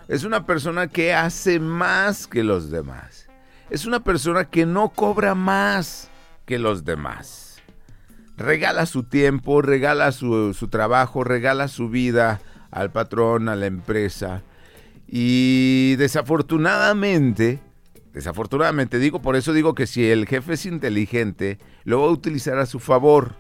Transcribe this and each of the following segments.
Es una persona que hace más que los demás. Es una persona que no cobra más que los demás. Regala su tiempo, regala su trabajo, regala su vida al patrón, a la empresa. Y desafortunadamente digo, por eso digo que si el jefe es inteligente, lo va a utilizar a su favor.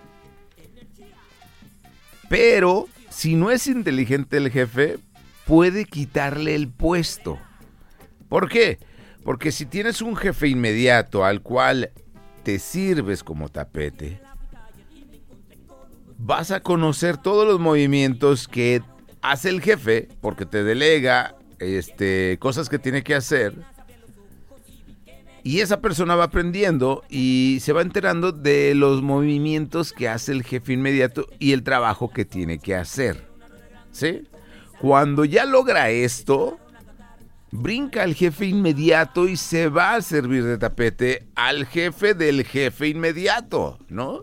Pero si no es inteligente el jefe, puede quitarle el puesto. ¿Por qué? Porque si tienes un jefe inmediato al cual te sirves como tapete, vas a conocer todos los movimientos que hace el jefe, porque te delega cosas que tiene que hacer. Y esa persona va aprendiendo y se va enterando de los movimientos que hace el jefe inmediato y el trabajo que tiene que hacer. ¿Sí? Cuando ya logra esto, brinca al jefe inmediato y se va a servir de tapete al jefe del jefe inmediato, ¿no?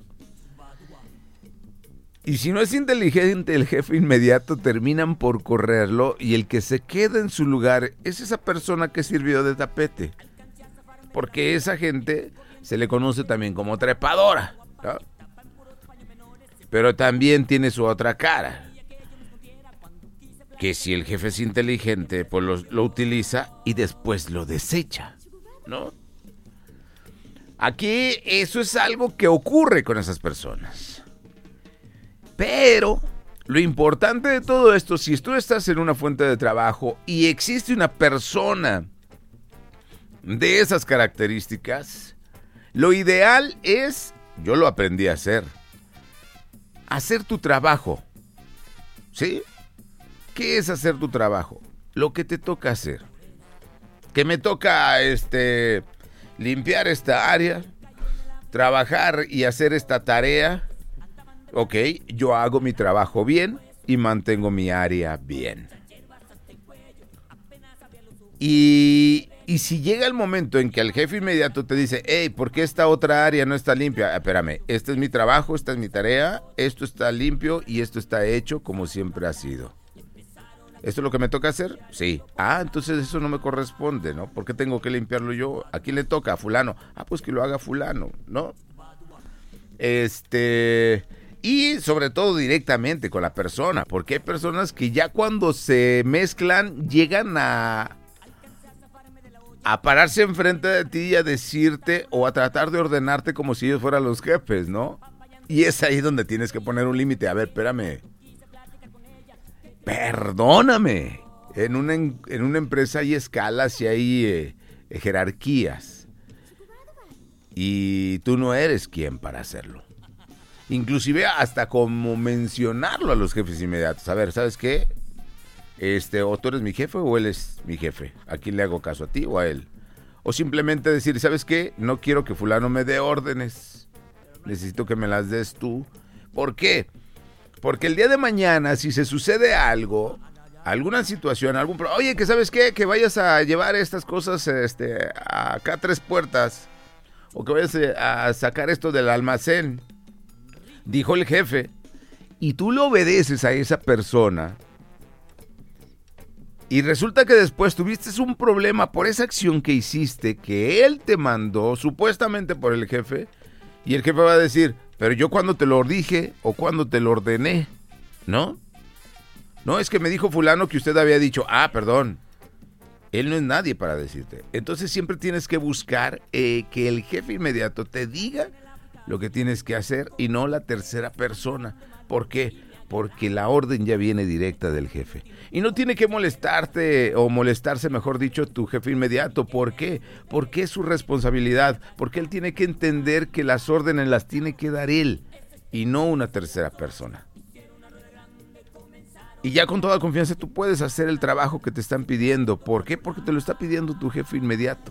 Y si no es inteligente el jefe inmediato, terminan por correrlo y el que se queda en su lugar es esa persona que sirvió de tapete. Porque esa gente se le conoce también como trepadora, ¿no? Pero también tiene su otra cara. Que si el jefe es inteligente, pues lo utiliza y después lo desecha, ¿no? Aquí eso es algo que ocurre con esas personas. Pero lo importante de todo esto, si tú estás en una fuente de trabajo y existe una persona de esas características, lo ideal es, yo lo aprendí a hacer tu trabajo, ¿sí? ¿Qué es hacer tu trabajo? Lo que te toca hacer. Que me toca limpiar esta área, trabajar y hacer esta tarea. Ok, yo hago mi trabajo bien y mantengo mi área bien. Y si llega el momento en que el jefe inmediato te dice, hey, ¿por qué esta otra área no está limpia? Espérame, este es mi trabajo, esta es mi tarea, esto está limpio y esto está hecho como siempre ha sido. ¿Esto es lo que me toca hacer? Sí. Ah, entonces eso no me corresponde, ¿no? ¿Por qué tengo que limpiarlo yo? ¿A quién le toca? A fulano. Ah, pues que lo haga fulano, ¿no? Y sobre todo directamente con la persona, porque hay personas que ya cuando se mezclan llegan a pararse enfrente de ti y a decirte o a tratar de ordenarte como si ellos fueran los jefes, ¿no? Y es ahí donde tienes que poner un límite. A ver, espérame. Perdóname. En una empresa hay escalas y hay jerarquías. Y tú no eres quien para hacerlo. Inclusive hasta como mencionarlo a los jefes inmediatos. A ver, ¿sabes qué? O tú eres mi jefe o él es mi jefe. ¿A quién le hago caso? ¿A ti o a él? O simplemente decir, ¿sabes qué? No quiero que fulano me dé órdenes. Necesito que me las des tú. ¿Por qué? Porque el día de mañana, si se sucede algo, alguna situación, oye, que ¿sabes qué? Que vayas a llevar estas cosas acá a 3 puertas. O que vayas a sacar esto del almacén. Dijo el jefe. Y tú le obedeces a esa persona. Y resulta que después tuviste un problema por esa acción que hiciste, que él te mandó, supuestamente por el jefe. Y el jefe va a decir, pero yo cuando te lo dije o cuando te lo ordené, ¿no? No, es que me dijo fulano que usted había dicho, perdón, él no es nadie para decirte. Entonces siempre tienes que buscar que el jefe inmediato te diga lo que tienes que hacer y no la tercera persona. ¿Por qué? Porque la orden ya viene directa del jefe. Y no tiene que molestarte o molestarse, mejor dicho, tu jefe inmediato. ¿Por qué? Porque es su responsabilidad. Porque él tiene que entender que las órdenes las tiene que dar él y no una tercera persona. Y ya con toda confianza tú puedes hacer el trabajo que te están pidiendo. ¿Por qué? Porque te lo está pidiendo tu jefe inmediato.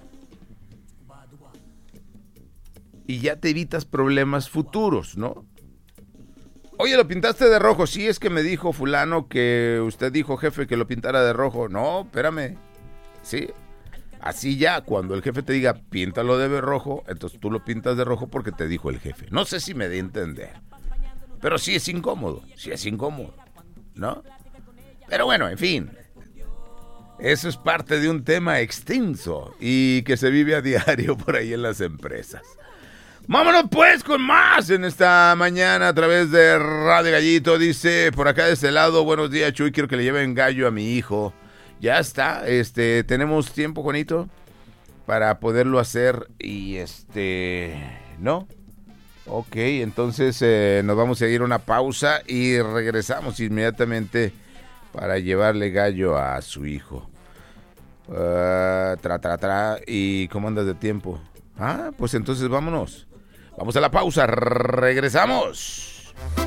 Y ya te evitas problemas futuros, ¿no? Oye, ¿lo pintaste de rojo? Sí, es que me dijo fulano que usted dijo, jefe, que lo pintara de rojo. No, espérame. Sí. Así ya, cuando el jefe te diga, píntalo de rojo, entonces tú lo pintas de rojo porque te dijo el jefe. No sé si me dé a entender. Pero sí es incómodo, ¿no? Pero bueno, en fin. Eso es parte de un tema extenso y que se vive a diario por ahí en las empresas. Vámonos pues con más en esta mañana a través de Radio Gallito. Dice por acá de este lado, buenos días Chuy, quiero que le lleven gallo a mi hijo. Ya está, tenemos tiempo, Juanito, para poderlo hacer y ¿no? Ok, entonces nos vamos a ir a una pausa y regresamos inmediatamente para llevarle gallo a su hijo. ¿Y cómo andas de tiempo? Pues entonces vámonos. Vamos a la pausa, regresamos.